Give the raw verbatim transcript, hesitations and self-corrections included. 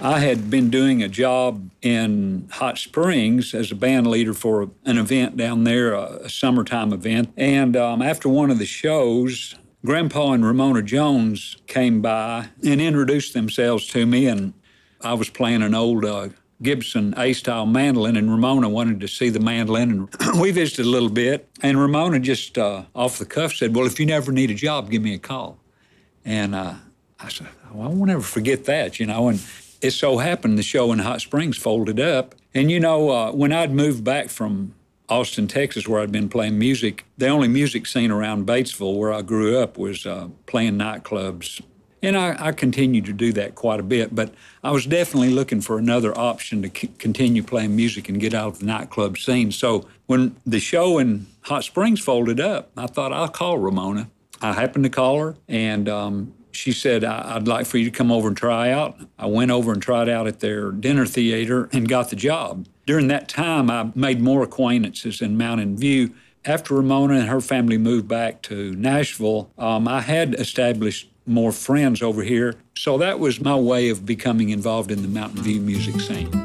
I had been doing a job in Hot Springs as a band leader for an event down there, a, a summertime event. And um, after one of the shows, Grandpa and Ramona Jones came by and introduced themselves to me, and I was playing an old uh, Gibson A-style mandolin, and Ramona wanted to see the mandolin, and we visited a little bit. And Ramona just uh, off the cuff said, well, if you never need a job, give me a call. And uh, I said, well, I won't ever forget that, you know. And it so happened the show in Hot Springs folded up. And, you know, uh, when I'd moved back from Austin, Texas, where I'd been playing music, the only music scene around Batesville, where I grew up, was uh, playing nightclubs. And I, I continued to do that quite a bit, but I was definitely looking for another option to c- continue playing music and get out of the nightclub scene. So when the show in Hot Springs folded up, I thought, I'll call Ramona. I happened to call her, and um, she said, I- I'd like for you to come over and try out. I went over and tried out at their dinner theater and got the job. During that time, I made more acquaintances in Mountain View. After Ramona and her family moved back to Nashville, um, I had established more friends over here. So that was my way of becoming involved in the Mountain View music scene.